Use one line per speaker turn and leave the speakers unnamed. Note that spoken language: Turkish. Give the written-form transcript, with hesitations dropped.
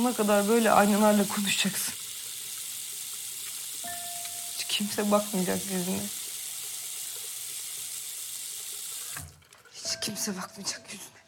Ne kadar böyle aynalarla konuşacaksın. Hiç kimse bakmayacak yüzüne. Hiç kimse bakmayacak yüzüne.